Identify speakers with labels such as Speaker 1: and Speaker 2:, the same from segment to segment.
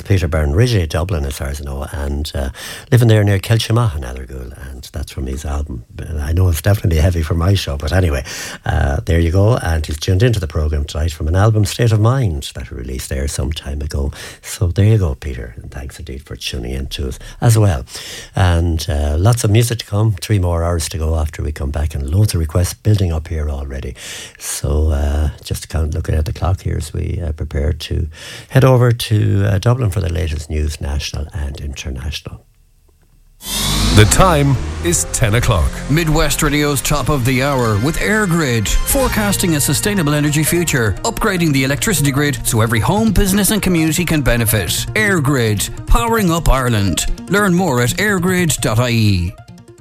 Speaker 1: Peter Byrne-Ridgey, Dublin, as far as I know, and living there near Kilchamaugh in Athergool, and that's from his album. I know it's definitely heavy for my show, but anyway, there you go. And he's tuned into the programme tonight from an album, State of Mind, that was released there some time ago. So there you go, Peter, and thanks indeed for tuning in to us as well. And lots of music to come, 3 more hours to go after we come back, and loads of requests building up here already. So just kind of looking at the clock here as we prepare to head over to Dublin for the latest news, national and international.
Speaker 2: The time is 10 o'clock.
Speaker 3: Midwest Radio's top of the hour with EirGrid, forecasting a sustainable energy future, upgrading the electricity grid so every home, business and community can benefit. EirGrid, powering up Ireland. Learn more at airgrid.ie.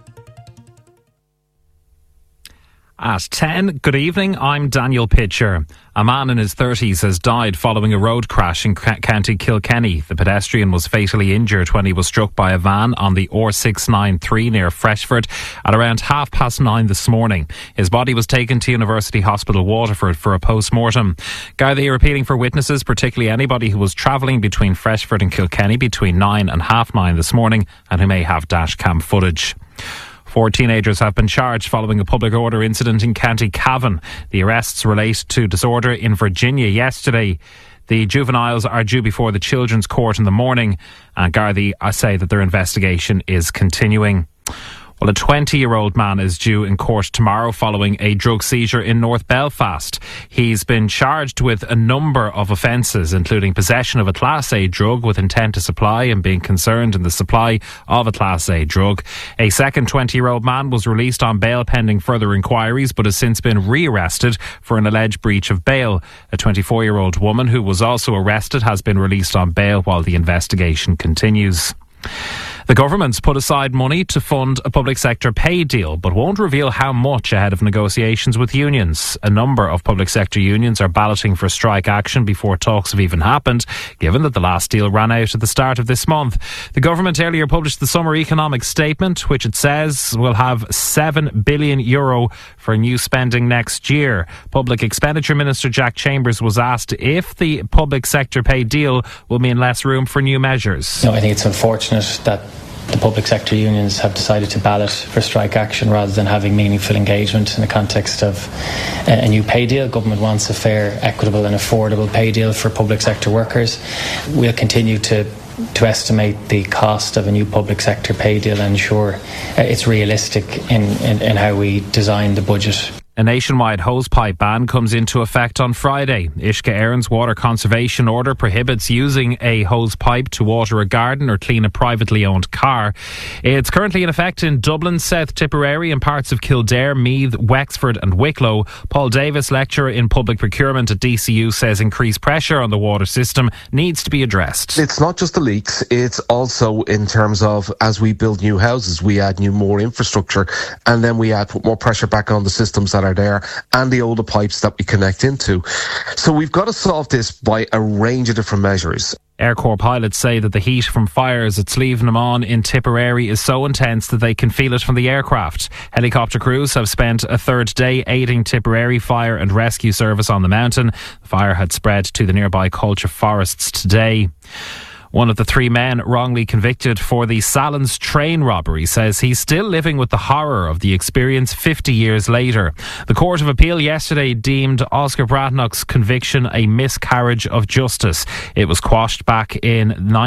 Speaker 4: At 10, good evening, I'm Daniel Pitcher. A man in his 30s has died following a road crash in County Kilkenny. The pedestrian was fatally injured when he was struck by a van on the R693 near Freshford at around 9:30 this morning. His body was taken to University Hospital Waterford for a post-mortem. Gardaí are appealing for witnesses, particularly anybody who was travelling between Freshford and Kilkenny between 9 and 9:30 this morning and who may have dash cam footage. 4 teenagers have been charged following a public order incident in County Cavan. The arrests relate to disorder in Virginia yesterday. The juveniles are due before the Children's Court in the morning, and Gardaí say that their investigation is continuing. Well, a 20-year-old man is due in court tomorrow following a drug seizure in North Belfast. He's been charged with a number of offences, including possession of a Class A drug with intent to supply and being concerned in the supply of a Class A drug. A second 20-year-old man was released on bail pending further inquiries, but has since been rearrested for an alleged breach of bail. A 24-year-old woman who was also arrested has been released on bail while the investigation continues. The government's put aside money to fund a public sector pay deal, but won't reveal how much ahead of negotiations with unions. A number of public sector unions are balloting for strike action before talks have even happened, given that the last deal ran out at the start of this month. The government earlier published the summer economic statement, which it says will have €7 billion for new spending next year. Public Expenditure Minister Jack Chambers was asked if the public sector pay deal will mean less room for new measures.
Speaker 5: No, I think it's unfortunate that the public sector unions have decided to ballot for strike action rather than having meaningful engagement in the context of a new pay deal. Government wants a fair, equitable and affordable pay deal for public sector workers. We'll continue to estimate the cost of a new public sector pay deal and ensure it's realistic in how we design the budget.
Speaker 4: A nationwide hosepipe ban comes into effect on Friday. Uisce Éireann's water conservation order prohibits using a hosepipe to water a garden or clean a privately owned car. It's currently in effect in Dublin, South Tipperary and parts of Kildare, Meath, Wexford and Wicklow. Paul Davis, lecturer in public procurement at DCU, says increased pressure on the water system needs to be addressed.
Speaker 6: It's not just the leaks, it's also in terms of as we build new houses, we add more infrastructure and then we put more pressure back on the systems that are there and the older pipes that we connect into. So we've got to solve this by a range of different measures.
Speaker 4: Air Corps pilots say that the heat from fires at Slievenamon in Tipperary is so intense that they can feel it from the aircraft. Helicopter crews have spent a third day aiding Tipperary Fire and Rescue Service on the mountain. The fire had spread to the nearby Culture forests today. One of the 3 men wrongly convicted for the Sallins train robbery says he's still living with the horror of the experience 50 years later. The Court of Appeal yesterday deemed Oscar Bratnock's conviction a miscarriage of justice. It was quashed back in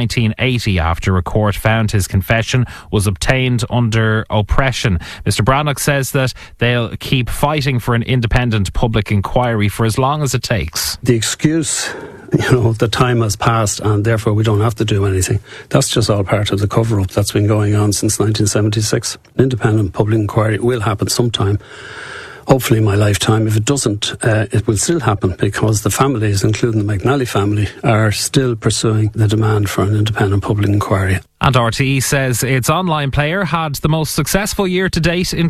Speaker 4: 1980 after a court found his confession was obtained under oppression. Mr. Bratnock says that they'll keep fighting for an independent public inquiry for as long as it takes.
Speaker 7: The excuse, the time has passed and therefore we don't have to do anything. That's just all part of the cover-up that's been going on since 1976. An independent public inquiry will happen sometime. Hopefully in my lifetime. If it doesn't, it will still happen because the families, including the McNally family, are still pursuing the demand for an independent public inquiry.
Speaker 4: And RTE says its online player had the most successful year to date in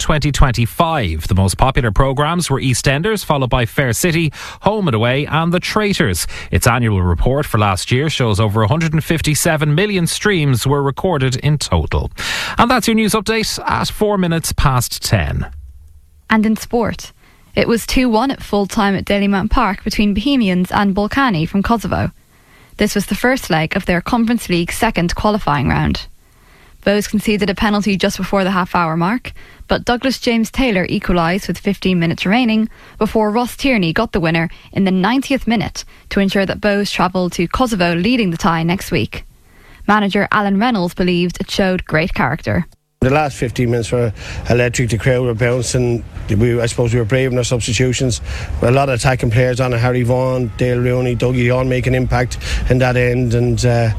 Speaker 4: 2025. The most popular programmes were EastEnders, followed by Fair City, Home and Away and The Traitors. Its annual report for last year shows over 157 million streams were recorded in total. And that's your news update at 4 minutes past 10.
Speaker 8: And in sport, it was 2-1 at full time at Dalymount Park between Bohemians and Balkany from Kosovo. This was the first leg of their Conference League second qualifying round. Bohs conceded a penalty just before the half-hour mark, but Douglas James Taylor equalised with 15 minutes remaining before Ross Tierney got the winner in the 90th minute to ensure that Bohs travelled to Kosovo leading the tie next week. Manager Alan Reynolds believed it showed great character.
Speaker 9: The last 15 minutes were electric. The crowd were bouncing. I suppose we were brave in our substitutions. A lot of attacking players on it. Harry Vaughan, Dale Rooney, Dougie all make an impact in that end. And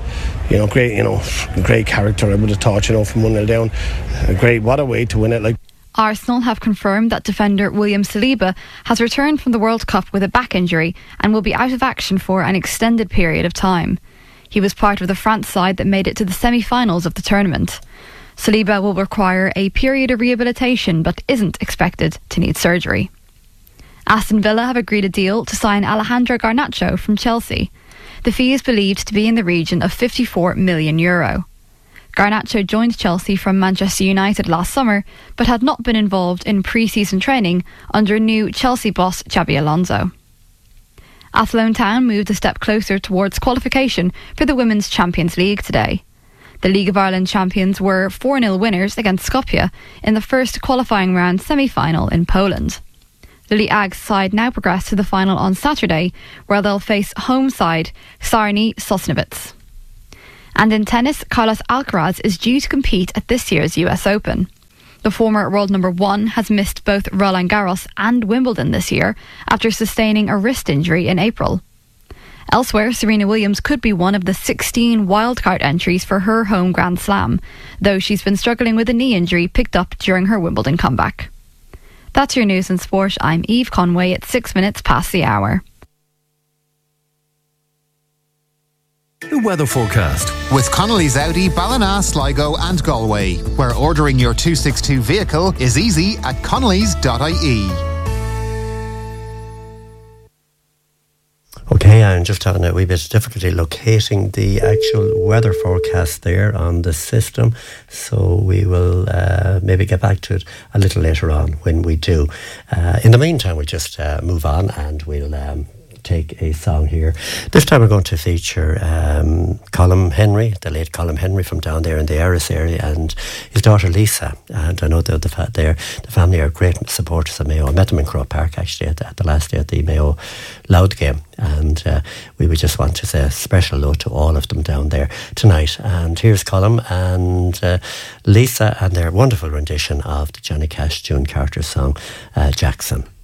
Speaker 9: great character. I would have thought, from 1-0 down. What a way to win it.
Speaker 8: Arsenal have confirmed that defender William Saliba has returned from the World Cup with a back injury and will be out of action for an extended period of time. He was part of the France side that made it to the semi-finals of the tournament. Saliba will require a period of rehabilitation but isn't expected to need surgery. Aston Villa have agreed a deal to sign Alejandro Garnacho from Chelsea. The fee is believed to be in the region of €54 million. Garnacho joined Chelsea from Manchester United last summer but had not been involved in pre-season training under new Chelsea boss Xabi Alonso. Athlone Town moved a step closer towards qualification for the Women's Champions League today. The League of Ireland champions were 4-0 winners against Skopje in the first qualifying round semi-final in Poland. Lily Ag's side now progress to the final on Saturday, where they'll face home side Sarny Sosnowiec. And in tennis, Carlos Alcaraz is due to compete at this year's US Open. The former world number 1 has missed both Roland Garros and Wimbledon this year after sustaining a wrist injury in April. Elsewhere, Serena Williams could be one of the 16 wildcard entries for her home Grand Slam, though she's been struggling with a knee injury picked up during her Wimbledon comeback. That's your news in sport. I'm Eve Conway at 6 minutes past the hour.
Speaker 2: The weather forecast
Speaker 10: with Connolly's Audi, Ballina, Sligo and Galway, where ordering your 262 vehicle is easy at connolly's.ie.
Speaker 1: Okay, I'm just having a wee bit of difficulty locating the actual weather forecast there on the system, so we will maybe get back to it a little later on when we do. In the meantime, we'll just move on and we'll take a song here. This time we're going to feature Colm Henry, the late Colm Henry from down there in the Erris area, and his daughter Lisa. And I know the family are great supporters of Mayo. I met them in Croke Park actually at the last day at the Mayo Louth game, and we would just want to say a special hello to all of them down there tonight. And here's Colm and Lisa and their wonderful rendition of the Johnny Cash, June Carter song, Jackson.